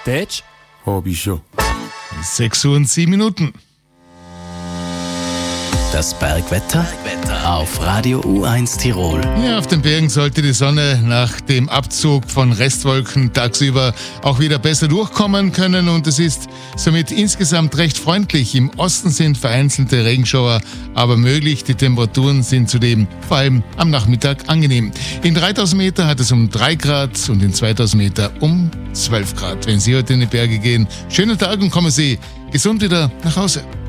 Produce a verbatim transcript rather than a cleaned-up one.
Deutsch? Hab ich schon. sechs Uhr und sieben Minuten. Das Bergwetter auf Radio U eins Tirol. Ja, auf den Bergen sollte die Sonne nach dem Abzug von Restwolken tagsüber auch wieder besser durchkommen können und es ist somit insgesamt recht freundlich. Im Osten sind vereinzelte Regenschauer aber möglich. Die Temperaturen sind zudem vor allem am Nachmittag angenehm. In dreitausend Meter hat es um drei Grad und in zweitausend Meter um zwölf Grad. Wenn Sie heute in die Berge gehen, schönen Tag und kommen Sie gesund wieder nach Hause.